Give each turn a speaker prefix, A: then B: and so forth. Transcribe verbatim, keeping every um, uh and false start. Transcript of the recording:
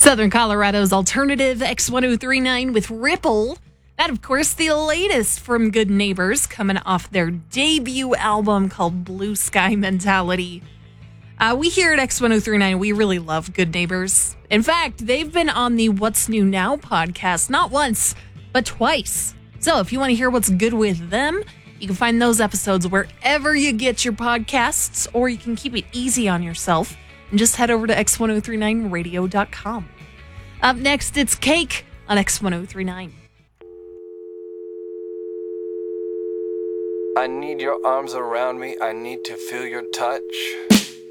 A: Southern Colorado's alternative X ten thirty-nine with Ripple. That, of course, the latest from Good Neighbors, coming off their debut album called Blue Sky Mentality. Uh, we here at X ten thirty-nine, we really love Good Neighbors. In fact, they've been on the What's New Now podcast, not once, but twice. So if you want to hear what's good with them, you can find those episodes wherever you get your podcasts, or you can keep it easy on yourself and just head over to x ten thirty-nine radio dot com. Up next, it's Cake on X ten thirty-nine.
B: I need your arms around me. I need to feel your touch.